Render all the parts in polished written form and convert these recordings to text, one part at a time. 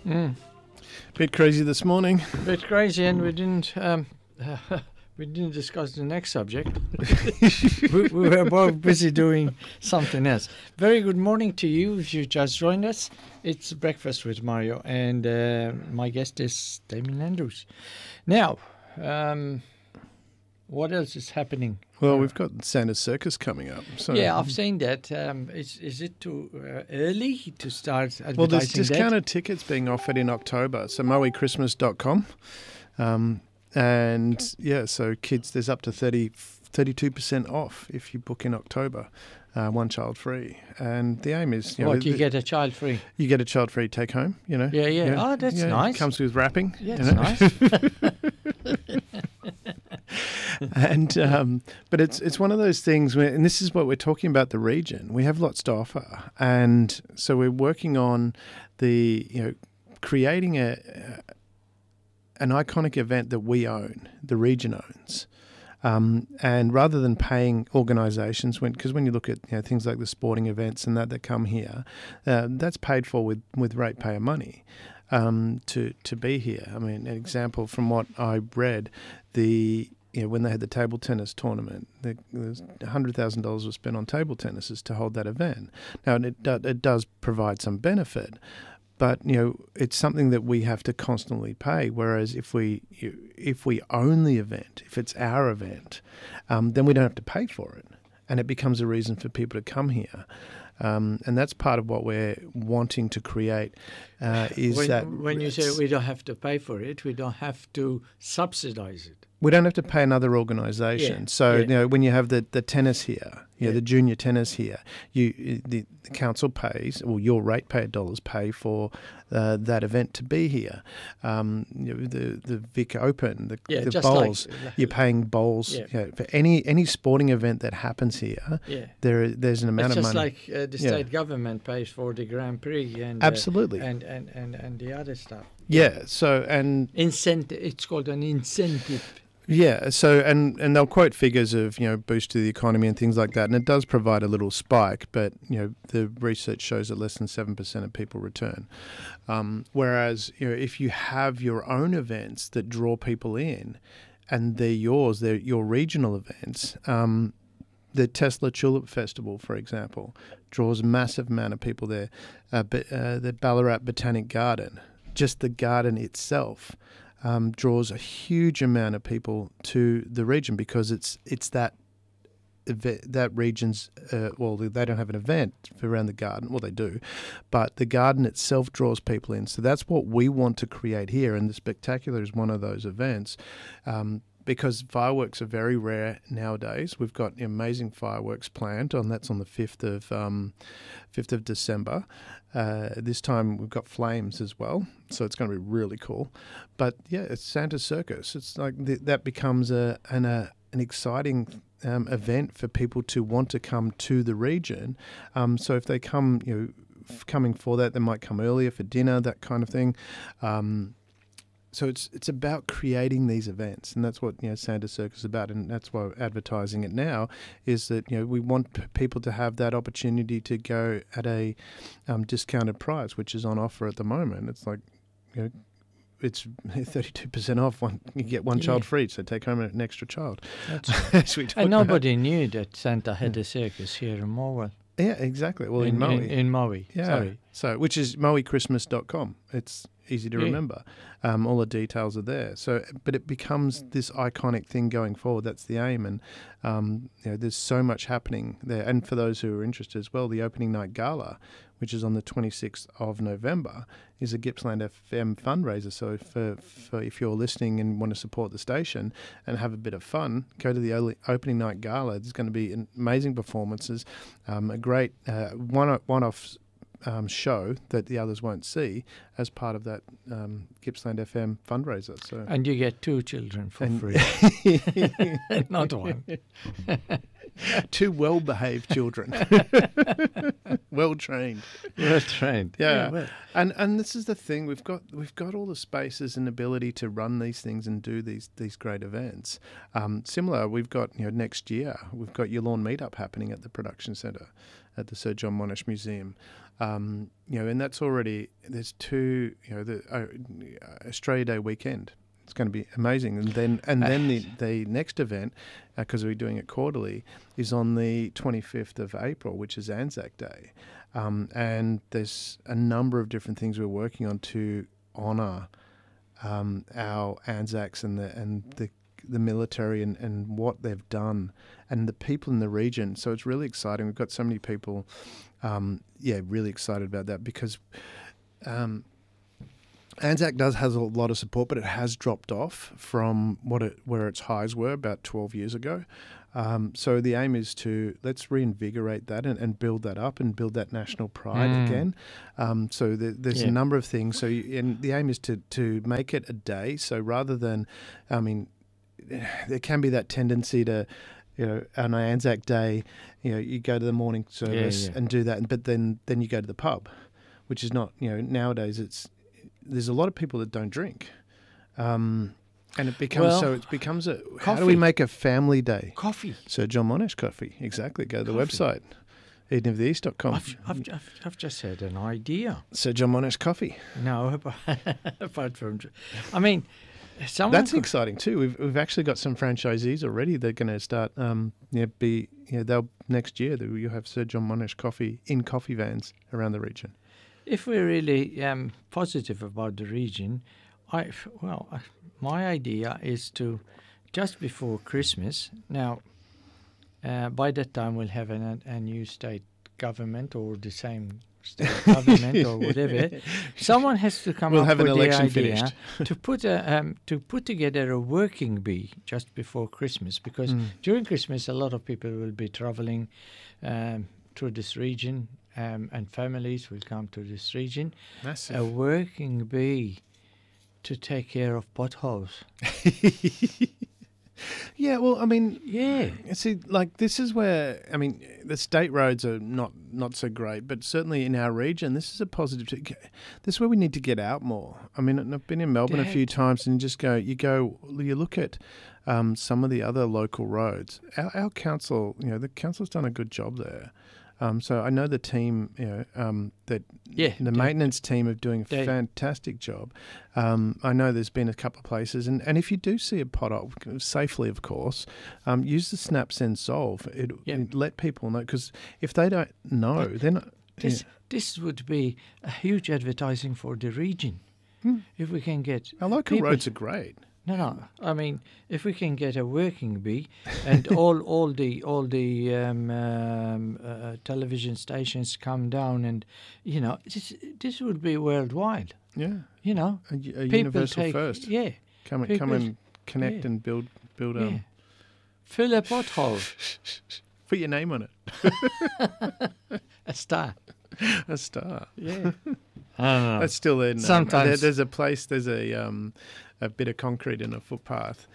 Mm. Bit crazy this morning. Bit crazy, and we didn't discuss the next subject. we were both busy doing something else. Very good morning to you if you just joined us. It's Breakfast with Mario, and my guest is Damien Andrews. Now, what else is happening? Well, we've got Santa's Circus coming up. So Yeah, I've seen that. Is it too early to start advertising well, there's that? discounted tickets being offered in October. So moechristmas.com. And yeah, so kids, there's up to 32% off if you book in October, one child free. And the aim is, you get a child free? You get a child free take home, you know. Yeah. Oh, that's nice. It comes with wrapping. Yeah, that's nice. And but it's one of those things where, and this is what we're talking about, the region. We have lots to offer, and so we're working on creating an iconic event that we own, the region owns. And rather than paying organisations, because when you look at things like the sporting events and that come here, that's paid for with ratepayer money to be here. I mean, an example from what I read, when they had the table tennis tournament, $100,000 was spent on table tennis to hold that event. Now, it does provide some benefit, but it's something that we have to constantly pay. Whereas if we own the event, if it's our event, then we don't have to pay for it, and it becomes a reason for people to come here. And that's part of what we're wanting to create. When you say we don't have to pay for it, we don't have to subsidize it. We don't have to pay another organisation. Yeah. So when you have the tennis here, the junior tennis here, the council pays, or your ratepayer dollars pay for that event to be here. The Vic Open, the bowls, you're paying bowls for any sporting event that happens here. Yeah. There's an amount of money. It's just like the state government pays for the Grand Prix and absolutely and the other stuff. Yeah. So incentive. It's called an incentive. Yeah, so and they'll quote figures of boost to the economy and things like that, and it does provide a little spike, but the research shows that less than 7% of people return. Whereas if you have your own events that draw people in, and they're your regional events. The Tesla Tulip Festival, for example, draws a massive amount of people there. The Ballarat Botanic Garden, just the garden itself, draws a huge amount of people to the region because it's that region's they don't have an event around the garden. Well, they do, but the garden itself draws people in. So that's what we want to create here, and the Spectacular is one of those events. Because fireworks are very rare nowadays. We've got amazing fireworks planned, that's on the 5th of December. This time we've got flames as well, so it's going to be really cool. But yeah, it's Santa's Circus. It's like that becomes an exciting event for people to want to come to the region. So if they come, coming for that, they might come earlier for dinner, that kind of thing. So it's about creating these events, and that's what Santa's Circus is about, and that's why we're advertising it now. Is that we want people to have that opportunity to go at a discounted price, which is on offer at the moment. It's like it's 32% off. You get one child free, so take home an extra child. And nobody knew that Santa had a circus here in Morwell. Yeah, exactly. Well, in Maui. In Maui. Yeah. Sorry. So, which is moechristmas.com. It's easy to remember. All the details are there. So, but it becomes this iconic thing going forward. That's the aim. And, there's so much happening there. And for those who are interested as well, the opening night gala, which is on the 26th of November, is a Gippsland FM fundraiser. So for if you're listening and want to support the station and have a bit of fun, go to the opening night gala. There's going to be amazing performances, a great one-off show that the others won't see as part of that Gippsland FM fundraiser. So, and you get 2 children for free, not one. 2 well-behaved children, well-trained. Well-trained. Yeah, well. And this is the thing, we've got all the spaces and ability to run these things and do these great events. Similar, we've got next year we've got your lawn meetup happening at the production centre at the Sir John Monash Museum. And that's already, there's two, the Australia Day weekend. It's going to be amazing. And then the next event, because we're doing it quarterly, is on the 25th of April, which is Anzac Day. And there's a number of different things we're working on to honour our Anzacs and the military and what they've done and the people in the region. So it's really exciting. We've got so many people, really excited about that because Anzac has a lot of support, but it has dropped off from where its highs were about 12 years ago. So the aim is let's reinvigorate that and build that up and build that national pride again. So there's a number of things. So and the aim is to make it a day. So rather than, there can be that tendency to, on Anzac Day, you go to the morning service and do that, but then you go to the pub, which is not, nowadays there's a lot of people that don't drink. And it becomes how do we make a family day? Coffee. Sir John Monash coffee. Exactly. Go to the website, EdenoftheEast.com. I've just had an idea. Sir John Monash coffee. No, apart from, that's exciting too. We've actually got some franchisees already. They're going to start. They'll next year. You'll have Sir John Monash coffee in coffee vans around the region. If we're really positive about the region, my idea is to, just before Christmas, now, by that time we'll have a new state government or the same state government or whatever. Someone has to come up with the idea to put together a working bee just before Christmas, because during Christmas a lot of people will be traveling through this region, and families will come to this region. Massive. A working bee to take care of potholes. Yeah, well, Yeah. See, this is where, the state roads are not so great, but certainly in our region, this is a positive. This is where we need to get out more. I've been in Melbourne a few times, and you look at some of the other local roads. Our council, the council's done a good job there. So I know the team, the maintenance team are doing a fantastic job. I know there's been a couple of places, and if you do see a pothole, safely, of course, use the Snap Send Solve. It let people know, because if they don't know, then this would be a huge advertising for the region. If we can get our local roads are great. No. If we can get a working bee, and all the television stations come down, and this would be worldwide. Yeah. A universal first. Yeah. Come and connect and build. Fill a pothole. Put your name on it. A star. A star. Yeah. I don't know. That's still in. Sometimes there's a place. There's a bit of concrete in a footpath.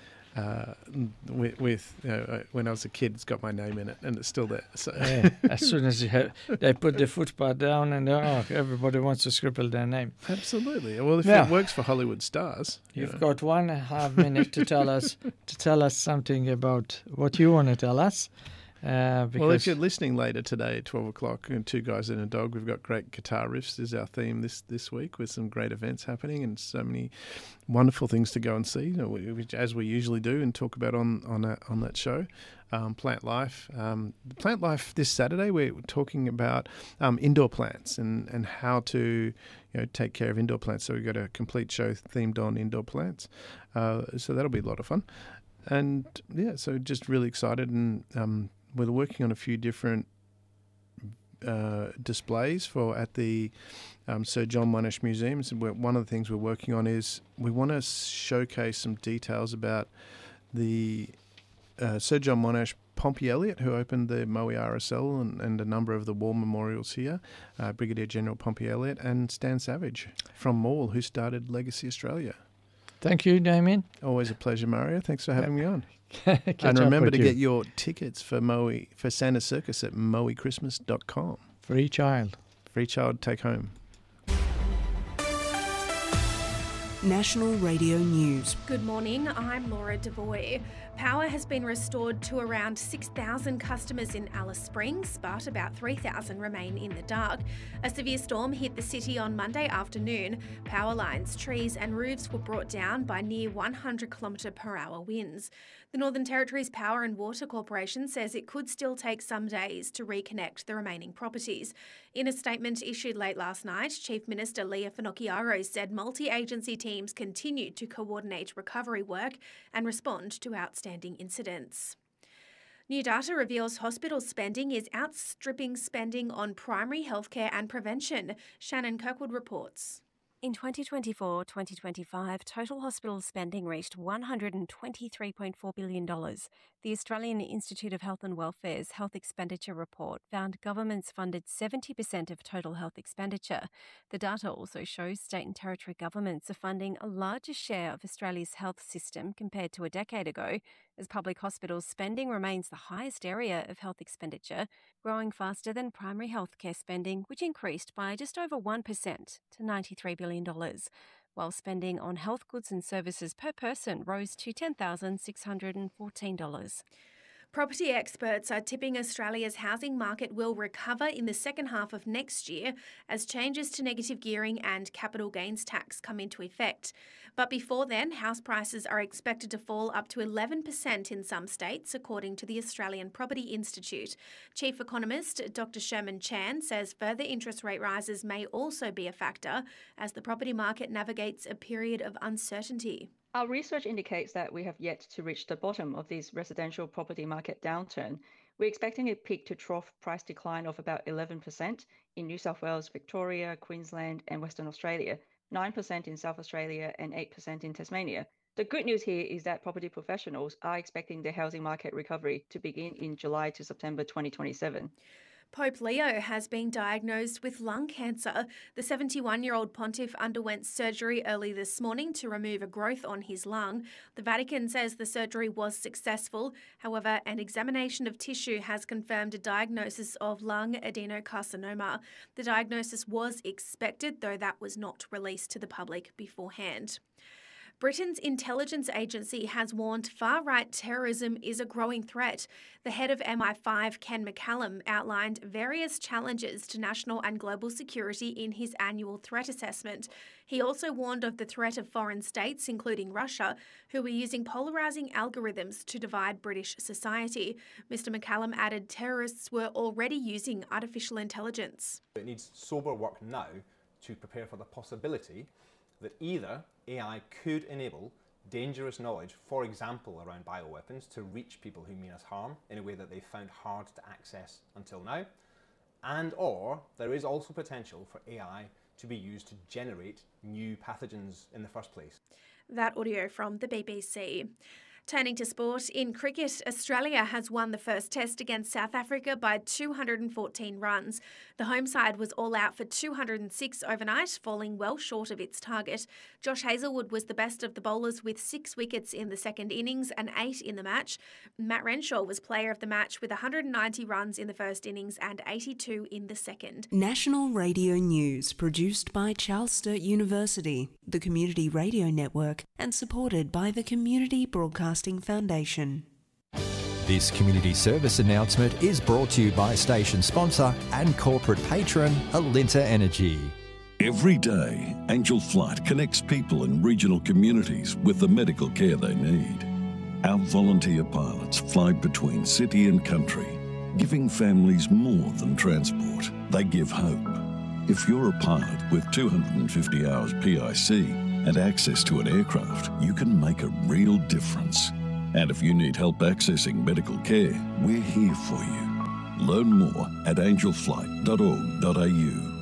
When I was a kid, it's got my name in it, and it's still there. So as soon as they put the footpath down, and everybody wants to scribble their name. Absolutely. Well, if it works for Hollywood stars, you've got 1.5 minutes to tell us something about what you want to tell us. Well, if you're listening later today at 12 o'clock, and Two Guys and a Dog, we've got great guitar riffs is our theme this week, with some great events happening and so many wonderful things to go and see, as we usually do and talk about on that show. Plant Life. Plant Life this Saturday, we're talking about indoor plants and how to take care of indoor plants. So we've got a complete show themed on indoor plants. So that'll be a lot of fun. And so just really excited, and we're working on a few different displays at the Sir John Monash Museum. So one of the things we're working on is we want to showcase some details about the Sir John Monash, Pompey Elliott, who opened the Moe RSL and a number of the war memorials here, Brigadier General Pompey Elliott, and Stan Savage from Maul, who started Legacy Australia. Thank you, Damien. Always a pleasure, Mario. Thanks for having me on. And remember to get your tickets for Santa Circus at moechristmas.com. Free child. Free child take home. National Radio News. Good morning, I'm Laura Devoy. Power has been restored to around 6,000 customers in Alice Springs, but about 3,000 remain in the dark. A severe storm hit the city on Monday afternoon. Power lines, trees and roofs were brought down by near 100 km/h winds. The Northern Territory's Power and Water Corporation says it could still take some days to reconnect the remaining properties. In a statement issued late last night, Chief Minister Leah Finocchiaro said multi-agency teams continued to coordinate recovery work and respond to outstanding incidents. New data reveals hospital spending is outstripping spending on primary healthcare and prevention. Shannon Kirkwood reports. In 2024-2025, total hospital spending reached $123.4 billion. The Australian Institute of Health and Welfare's Health Expenditure Report found governments funded 70% of total health expenditure. The data also shows state and territory governments are funding a larger share of Australia's health system compared to a decade ago, as public hospitals spending remains the highest area of health expenditure, growing faster than primary healthcare spending, which increased by just over 1% to $93 billion, while spending on health goods and services per person rose to $10,614. Property experts are tipping Australia's housing market will recover in the second half of next year as changes to negative gearing and capital gains tax come into effect. But before then, house prices are expected to fall up to 11% in some states, according to the Australian Property Institute. Chief Economist Dr. Sherman Chan says further interest rate rises may also be a factor as the property market navigates a period of uncertainty. Our research indicates that we have yet to reach the bottom of this residential property market downturn. We're expecting a peak to trough price decline of about 11% in New South Wales, Victoria, Queensland and Western Australia, 9% in South Australia and 8% in Tasmania. The good news here is that property professionals are expecting the housing market recovery to begin in July to September 2027. Pope Leo has been diagnosed with lung cancer. The 71-year-old pontiff underwent surgery early this morning to remove a growth on his lung. The Vatican says the surgery was successful. However, an examination of tissue has confirmed a diagnosis of lung adenocarcinoma. The diagnosis was expected, though that was not released to the public beforehand. Britain's intelligence agency has warned far-right terrorism is a growing threat. The head of MI5, Ken McCallum, outlined various challenges to national and global security in his annual threat assessment. He also warned of the threat of foreign states, including Russia, who were using polarising algorithms to divide British society. Mr. McCallum added terrorists were already using artificial intelligence. It needs sober work now to prepare for the possibility that either AI could enable dangerous knowledge, for example around bioweapons, to reach people who mean us harm in a way that they've found hard to access until now, and or there is also potential for AI to be used to generate new pathogens in the first place. That audio from the BBC. Turning to sport, in cricket, Australia has won the first test against South Africa by 214 runs. The home side was all out for 206 overnight, falling well short of its target. Josh Hazlewood was the best of the bowlers with 6 wickets in the second innings and 8 in the match. Matt Renshaw was player of the match with 190 runs in the first innings and 82 in the second. National Radio News, produced by Charles Sturt University, the Community Radio Network, and supported by the Community Broadcasting Foundation. This community service announcement is brought to you by station sponsor and corporate patron Alinta Energy. Every day, Angel Flight connects people in regional communities with the medical care they need. Our volunteer pilots fly between city and country, giving families more than transport. They give hope. If you're a pilot with 250 hours PIC and access to an aircraft, you can make a real difference. And if you need help accessing medical care, we're here for you. Learn more at angelflight.org.au.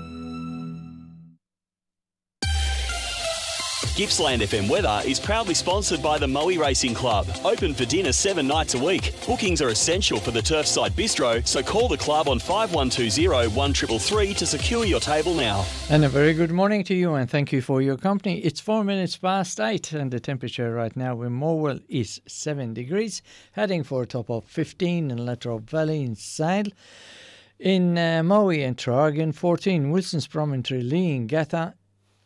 Gippsland FM Weather is proudly sponsored by the Moe Racing Club. Open for dinner 7 nights a week. Bookings are essential for the Turfside Bistro, so call the club on 5120 1333 to secure your table now. And a very good morning to you, and thank you for your company. It's 4 minutes past 8, and the temperature right now in Morwell is 7 degrees, heading for a top of 15 in Latrobe Valley in Sale. In Moe and Tragan, 14, Wilson's Promontory, Lee and Gatha,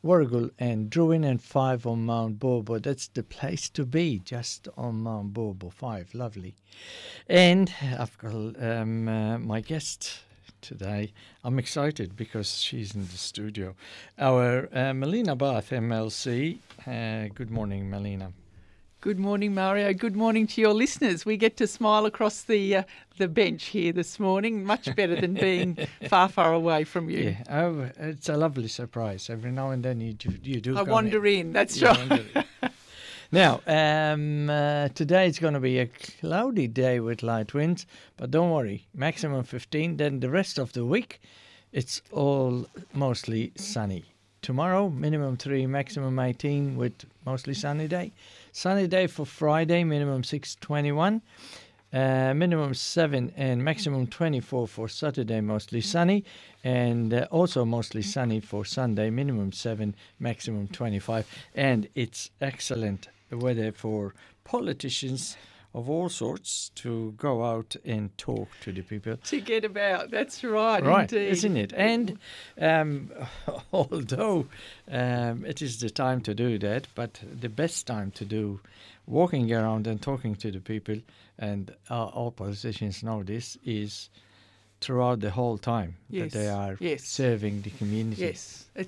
Warragul and Druin, and 5 on Mount Bobo. That's the place to be, just on Mount Bobo. 5, lovely. And I've got my guest today. I'm excited because she's in the studio. Our Melina Bath, MLC. Good morning, Melina. Good morning, Mario. Good morning to your listeners. We get to smile across the bench here this morning. Much better than being far away from you. Yeah, oh, it's a lovely surprise. Every now and then you do. I wander in. That's right. Now, today it's going to be a cloudy day with light winds, but don't worry, maximum 15. Then the rest of the week, it's all mostly sunny. Tomorrow, minimum 3, maximum 18 with mostly sunny day. Sunny day for Friday, minimum 6:21, minimum 7 and maximum 24 for Saturday, mostly sunny, and also mostly sunny for Sunday, minimum 7, maximum 25. And it's excellent weather for politicians of all sorts to go out and talk to the people. To get about, that's right, indeed. Isn't it? And although it is the time to do that, but the best time to do walking around and talking to the people, and all politicians know this, is throughout the whole time that they are serving the community. Yes.